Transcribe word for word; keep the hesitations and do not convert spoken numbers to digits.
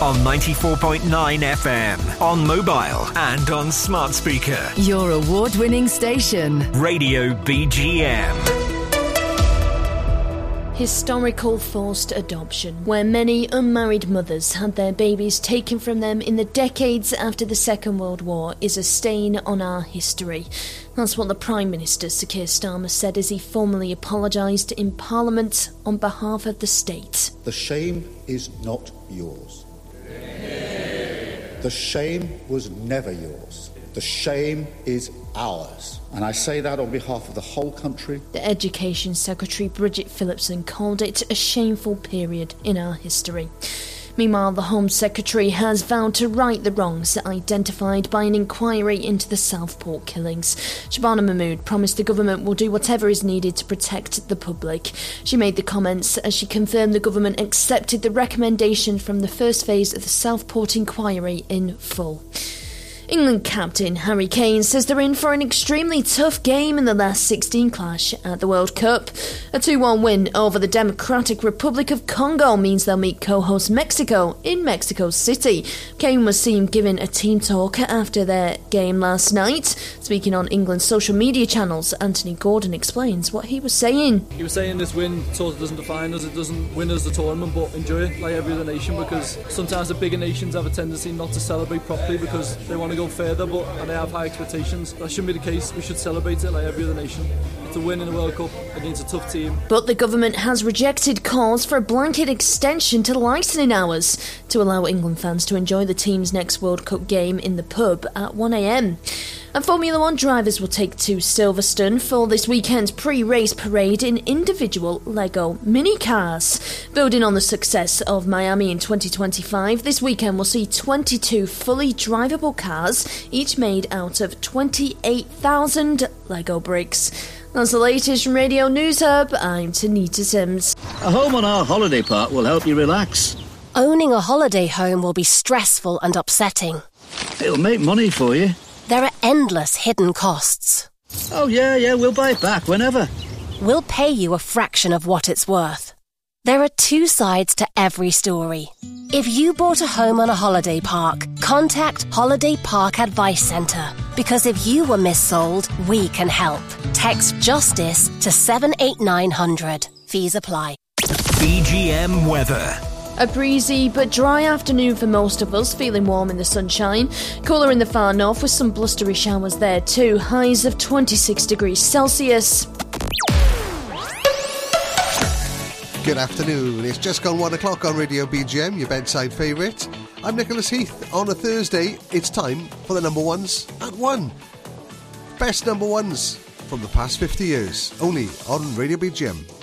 on ninety-four point nine F M, on mobile and on smart speaker. Your award-winning station. Radio B G M. Historical forced adoption, where many unmarried mothers had their babies taken from them in the decades after the Second World War, is a stain on our history. That's what the Prime Minister, Sir Keir Starmer, said as he formally apologised in Parliament on behalf of the state. The shame is not yours. The shame was never yours. The shame is ours. And I say that on behalf of the whole country. The Education Secretary, Bridget Phillipson, called it a shameful period in our history. Meanwhile, the Home Secretary has vowed to right the wrongs identified by an inquiry into the Southport killings. Shabana Mahmood promised the government will do whatever is needed to protect the public. She made the comments as she confirmed the government accepted the recommendation from the first phase of the Southport inquiry in full. England captain Harry Kane says they're in for an extremely tough game in the last sixteen clash at the World Cup. A two one win over the Democratic Republic of Congo means they'll meet co-host Mexico in Mexico City. Kane was seen giving a team talk after their game last night. Speaking on England's social media channels, Anthony Gordon explains what he was saying. He was saying this win sort of doesn't define us, it doesn't win us the tournament, but enjoy it like every other nation, because sometimes the bigger nations have a tendency not to celebrate properly because they want to go further, but and they have high expectations. That shouldn't be the case. We should celebrate it like every other nation. It's a win in the World Cup against a tough team. But the government has rejected calls for a blanket extension to licensing hours to allow England fans to enjoy the team's next World Cup game in the pub at one a m. And Formula One drivers will take to Silverstone for this weekend's pre-race parade in individual Lego mini-cars. Building on the success of Miami in twenty twenty-five, this weekend we'll see twenty-two fully drivable cars, each made out of twenty-eight thousand Lego bricks. That's the latest from Radio News Hub. I'm Tanita Sims. A home on our holiday park will help you relax. Owning a holiday home will be stressful and upsetting. It'll make money for you. There are endless hidden costs. Oh yeah, yeah, we'll buy it back whenever. We'll pay you a fraction of what it's worth. There are two sides to every story. If you bought a home on a holiday park, contact Holiday Park Advice Centre. Because if you were missold, we can help. Text JUSTICE to seven eight nine hundred. Fees apply. B G M weather. A breezy but dry afternoon for most of us, feeling warm in the sunshine. Cooler in the far north with some blustery showers there too. Highs of twenty-six degrees Celsius. Good afternoon. It's just gone one o'clock on Radio B G M, your bedside favourite. I'm Nicholas Heath. On a Thursday, it's time for the number ones at one. Best number ones from the past fifty years, only on Radio B G M.